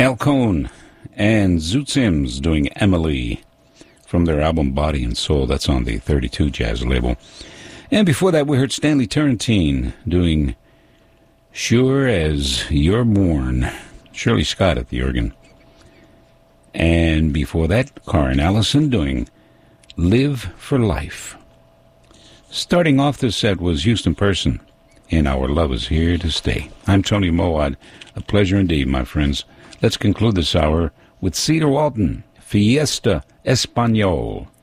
Al Cohn and Zoot Sims doing Emily from their album Body and Soul. That's on the 32 Jazz label. And before that, we heard Stanley Turrentine doing Sure as You're Born. Shirley Scott at the organ. And before that, Karen Allison doing Live for Life. Starting off this set was Houston Person, and Our Love Is Here to Stay. I'm Tony Moad. A pleasure indeed, my friends. Let's conclude this hour with Cedar Walton, Fiesta Espanol.